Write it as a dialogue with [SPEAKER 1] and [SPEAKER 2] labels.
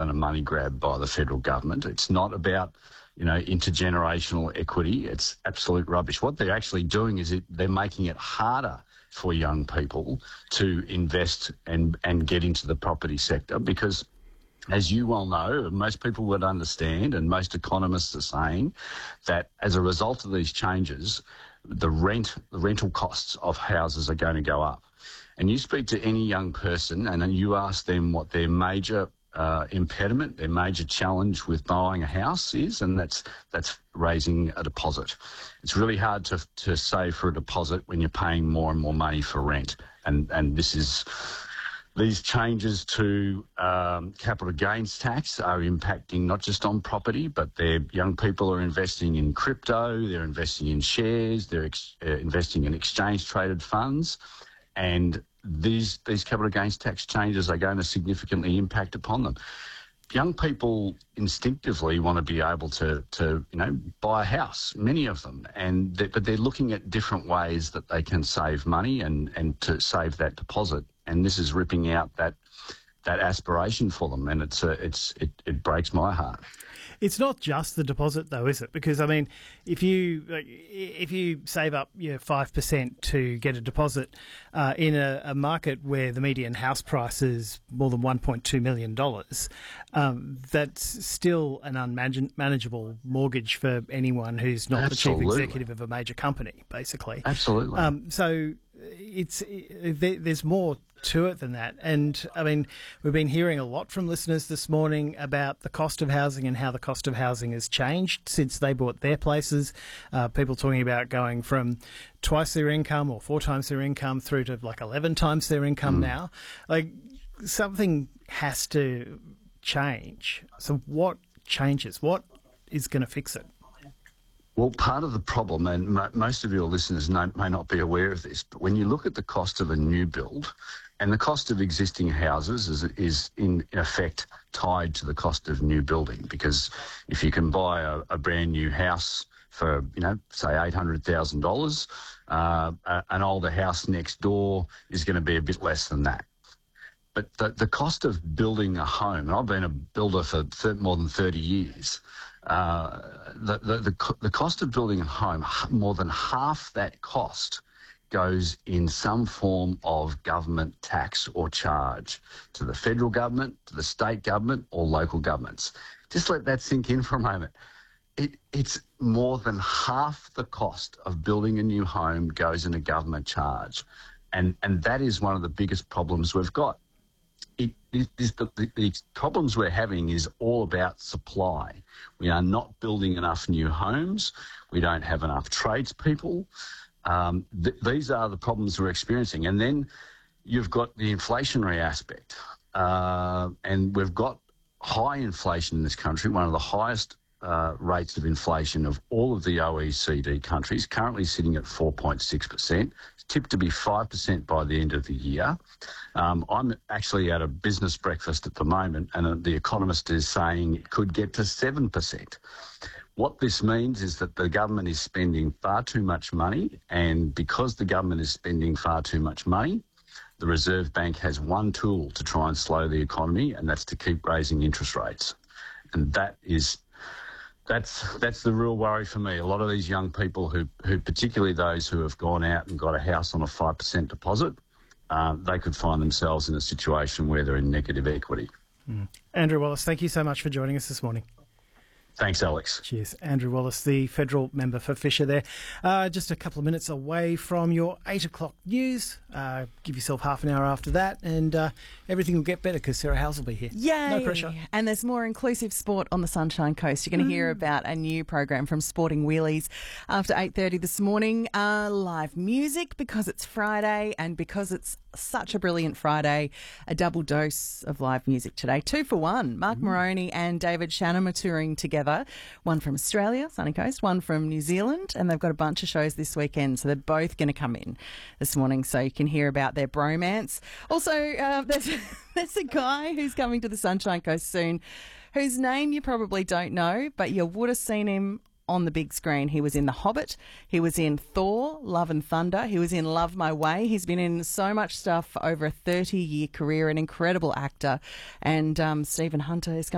[SPEAKER 1] and a money grab by the federal government. It's not about, intergenerational equity. It's absolute rubbish. What they're actually doing is they're making it harder for young people to invest and get into the property sector because, as you well know, most people would understand, and most economists are saying that as a result of these changes, the rental costs of houses are going to go up. And you speak to any young person and then you ask them what their major impediment, their major challenge with buying a house is, and that's raising a deposit. It's really hard to save for a deposit when you're paying more and more money for rent. And these changes to capital gains tax are impacting not just on property, but young people are investing in crypto, they're investing in shares, they're investing in exchange-traded funds, and these capital gains tax changes are going to significantly impact upon them. Young people instinctively want to be able to buy a house, many of them, but they're looking at different ways that they can save money and to save that deposit. And this is ripping out that aspiration for them, and it breaks my heart.
[SPEAKER 2] It's not just the deposit, though, is it? Because if you save up 5% to get a deposit in a market where the median house price is more than $1.2 million, that's still an unmanageable mortgage for anyone who's not the chief executive of a major company, basically.
[SPEAKER 1] Absolutely.
[SPEAKER 2] So there's more to it than that. And we've been hearing a lot from listeners this morning about the cost of housing and how the cost of housing has changed since they bought their places. People talking about going from twice their income or 4 times their income through to 11 times their income now. Something has to change. So what changes? What is going to fix it?
[SPEAKER 1] Well, part of the problem, and most of your listeners may not be aware of this, but when you look at the cost of a new build, and the cost of existing houses is in effect tied to the cost of new building, because if you can buy a brand new house for, say $800,000, an older house next door is going to be a bit less than that. But the cost of building a home, and I've been a builder for more than 30 years, the cost of building a home, more than half that cost goes in some form of government tax or charge to the federal government, to the state government or local governments. Just let that sink in for a moment. It's more than half the cost of building a new home goes in a government charge. And that is one of the biggest problems we've got. The problems we're having is all about supply. We are not building enough new homes. We don't have enough tradespeople. These are the problems we're experiencing. And then you've got the inflationary aspect. And we've got high inflation in this country, one of the highest rates of inflation of all of the OECD countries, currently sitting at 4.6%. It's tipped to be 5% by the end of the year. I'm actually at a business breakfast at the moment, and the economist is saying it could get to 7%. What this means is that the government is spending far too much money, and because the government is spending far too much money, the Reserve Bank has one tool to try and slow the economy, and that's to keep raising interest rates. And that's the real worry for me. A lot of these young people who particularly those who have gone out and got a house on a 5% deposit, they could find themselves in a situation where they're in negative equity.
[SPEAKER 2] Andrew Wallace, thank you so much for joining us this morning.
[SPEAKER 1] Thanks, Alex.
[SPEAKER 2] Cheers. Andrew Wallace, the federal member for Fisher there. Just a couple of minutes away from your 8 o'clock news. Give yourself half an hour after that and everything will get better because Sarah Howes will be here.
[SPEAKER 3] Yay!
[SPEAKER 2] No pressure.
[SPEAKER 3] And there's more inclusive sport on the Sunshine Coast. You're going to hear about a new program from Sporting Wheelies after 8:30 this morning. Live music because it's Friday and because it's such a brilliant Friday. A double dose of live music today. 2 for 1. Mark Moroney and David Shannon are touring together. One from Australia, Sunny Coast, one from New Zealand, and they've got a bunch of shows this weekend, so they're both going to come in this morning so you can hear about their bromance. Also, there's a guy who's coming to the Sunshine Coast soon whose name you probably don't know, but you would have seen him on the big screen. He was in The Hobbit. He was in Thor, Love and Thunder. He was in Love My Way. He's been in so much stuff for over a 30-year career, an incredible actor. And Stephen Hunter is